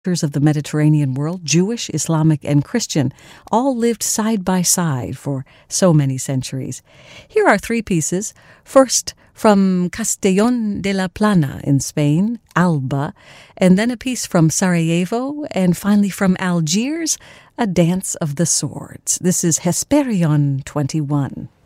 of the Mediterranean world, Jewish, Islamic, and Christian, all lived side by side for so many centuries. Here are three pieces. First, from Castellón de la Plana in Spain, Alba, and then a piece from Sarajevo, and finally from Algiers, A Dance of the Swords. This is Hesperion 21.